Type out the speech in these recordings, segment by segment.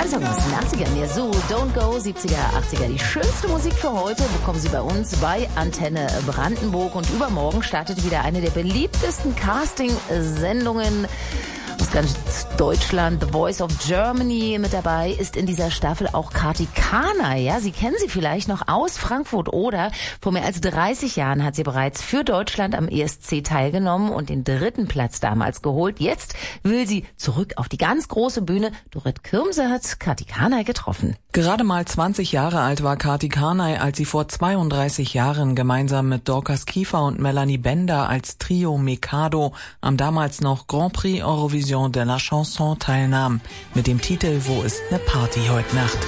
Song aus den 80ern. Ja, so, Don't Go, 70er, 80er. Die schönste Musik für heute bekommen Sie bei uns bei Antenne Brandenburg. Und übermorgen startet wieder eine der beliebtesten Casting-Sendungen aus ganz Deutschland. The Voice of Germany mit dabei ist in dieser Staffel auch Kati Kanay. Ja, Sie kennen sie vielleicht noch aus Frankfurt oder vor mehr als 30 Jahren hat sie bereits für Deutschland am ESC teilgenommen und den 3. Platz damals geholt. Jetzt will sie zurück auf die ganz große Bühne. Dorrit Kirmse hat Kati Kanay getroffen. Gerade mal 20 Jahre alt war Kati Kanay, als sie vor 32 Jahren gemeinsam mit Dorcas Kiefer und Melanie Bender als Trio Mikado am damals noch Grand Prix Eurovision de la Chanson teilnahm. Mit dem Titel Wo ist ne Party heute Nacht?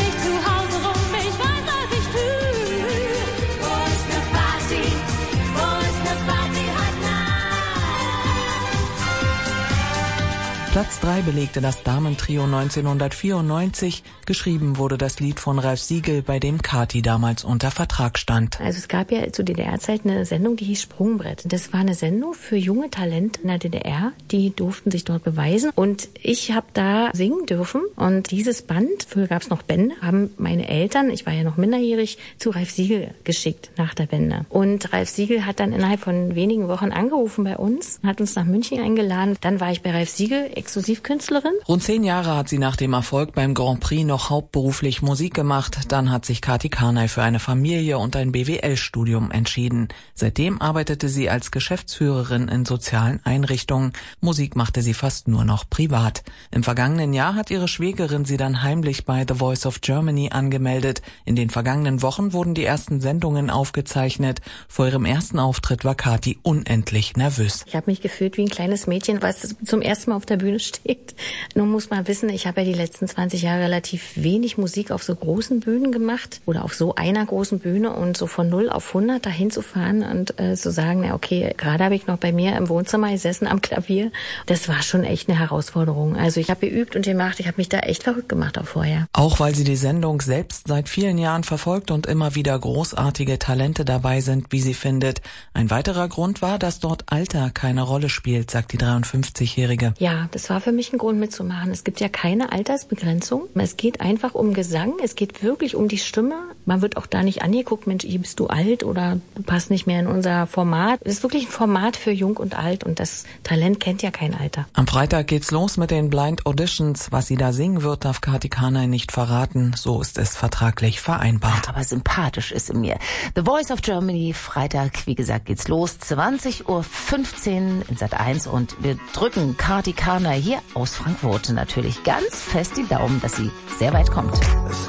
Platz 3 belegte das Damentrio 1994. Geschrieben wurde das Lied von Ralf Siegel, bei dem Kati damals unter Vertrag stand. Also es gab ja zu DDR-Zeit eine Sendung, die hieß Sprungbrett. Das war eine Sendung für junge Talente in der DDR. Die durften sich dort beweisen. Und ich habe da singen dürfen. Und dieses Band, früher gab es noch Bände, haben meine Eltern, ich war ja noch minderjährig, zu Ralf Siegel geschickt nach der Wende. Und Ralf Siegel hat dann innerhalb von wenigen Wochen angerufen bei uns, hat uns nach München eingeladen. Dann war ich bei Ralf Siegel, Exklusivkünstlerin. Rund 10 Jahre hat sie nach dem Erfolg beim Grand Prix noch hauptberuflich Musik gemacht. Dann hat sich Kati Kanay für eine Familie und ein BWL-Studium entschieden. Seitdem arbeitete sie als Geschäftsführerin in sozialen Einrichtungen. Musik machte sie fast nur noch privat. Im vergangenen Jahr hat ihre Schwägerin sie dann heimlich bei The Voice of Germany angemeldet. In den vergangenen Wochen wurden die ersten Sendungen aufgezeichnet. Vor ihrem ersten Auftritt war Kati unendlich nervös. Ich habe mich gefühlt wie ein kleines Mädchen, was zum ersten Mal auf der Bühne steht. Nun muss man wissen, ich habe ja die letzten 20 Jahre relativ wenig Musik auf so großen Bühnen gemacht oder auf so einer großen Bühne und so von 0 auf 100 dahin zu fahren und zu sagen, na okay, gerade habe ich noch bei mir im Wohnzimmer gesessen am Klavier. Das war schon echt eine Herausforderung. Also ich habe geübt und gemacht, ich habe mich da echt verrückt gemacht auch vorher. Auch weil sie die Sendung selbst seit vielen Jahren verfolgt und immer wieder großartige Talente dabei sind, wie sie findet. Ein weiterer Grund war, dass dort Alter keine Rolle spielt, sagt die 53-Jährige. Ja, das war für mich ein Grund mitzumachen. Es gibt ja keine Altersbegrenzung. Es geht einfach um Gesang. Es geht wirklich um die Stimme. Man wird auch da nicht angeguckt, Mensch, hier bist du alt oder du passt nicht mehr in unser Format. Es ist wirklich ein Format für Jung und Alt und das Talent kennt ja kein Alter. Am Freitag geht's los mit den Blind Auditions. Was sie da singen wird, darf Kati Kanay nicht verraten. So ist es vertraglich vereinbart. Aber sympathisch ist in mir. The Voice of Germany, Freitag, wie gesagt, geht's los. 20:15 Uhr in Sat.1 und wir drücken Kati Kanay hier aus Frankfurt natürlich ganz fest die Daumen, dass sie sehr weit kommt.